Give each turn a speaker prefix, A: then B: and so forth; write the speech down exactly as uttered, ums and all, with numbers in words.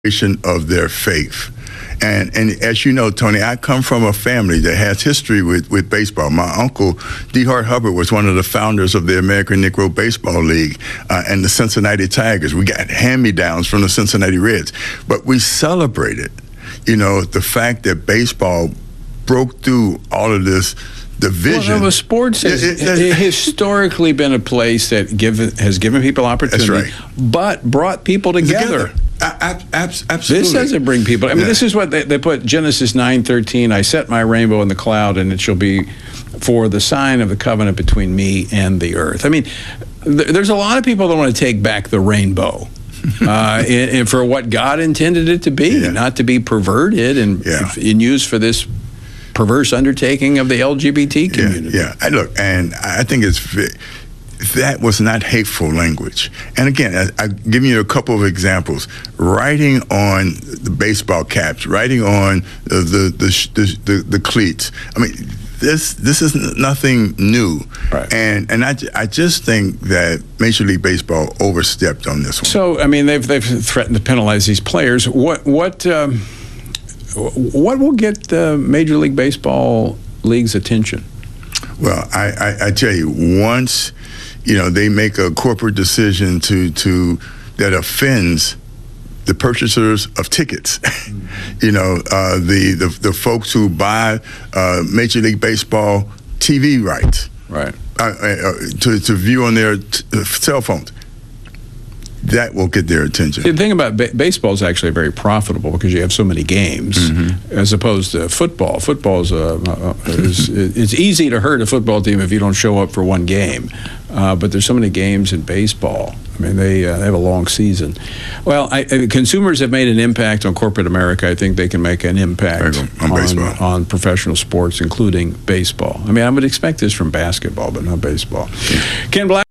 A: of their faith. And and as you know, Tony, I come from a family that has history with, with baseball. My uncle, D. Hart Hubbard, was one of the founders of the American Negro Baseball League uh, and the Cincinnati Tigers. We got hand-me-downs from the Cincinnati Reds. But we celebrated, you know, the fact that baseball broke through all of this division.
B: Well, no, sports has it, it, it, historically been a place that give, has given people opportunity,
A: that's right.
B: but brought people together.
A: together. I, I, absolutely.
B: This doesn't bring people. I mean,
A: yeah.
B: this is what they, they put Genesis nine thirteen. I set my rainbow in the cloud, and it shall be for the sign of the covenant between me and the earth. I mean, th there's a lot of people that want to take back the rainbow. uh, and, and for what God intended it to be, yeah. not to be perverted and,
A: yeah.
B: and used for this perverse undertaking of the L G B T community.
A: Yeah, yeah. I, look, and I think it's that was not hateful language. And again, I, I give you a couple of examples. Writing on the baseball caps, writing on the the the, the, the cleats. I mean, this this is nothing new.
B: Right.
A: And and I, I just think that Major League Baseball overstepped on this one.
B: So I mean, they've they've threatened to penalize these players. What what um, what will get the Major League Baseball League's attention?
A: Well, I, I, I tell you, once you know they make a corporate decision to to that offends the purchasers of tickets, mm-hmm. you know, uh, the, the the folks who buy uh, Major League Baseball T V rights,
B: right,
A: uh, uh, to to view on their t cell phones. That will get their attention.
B: The thing about ba baseball is actually very profitable because you have so many games, mm-hmm. as opposed to football. Football is, uh, uh, is it's easy to hurt a football team if you don't show up for one game, uh, but there's so many games in baseball. I mean, they, uh, they have a long season. Well, I, I, consumers have made an impact on corporate America. I think they can make an impact
A: on,
B: on,
A: on
B: professional sports, including baseball. I mean, I would expect this from basketball, but not baseball.
A: Yeah.
B: Ken Black.